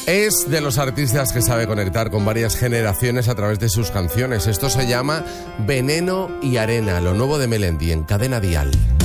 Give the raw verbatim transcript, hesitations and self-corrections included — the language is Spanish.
Es de los artistas que sabe conectar con varias generaciones a través de sus canciones. Esto se llama Veneno y Arena, lo nuevo de Melendi en Cadena Dial.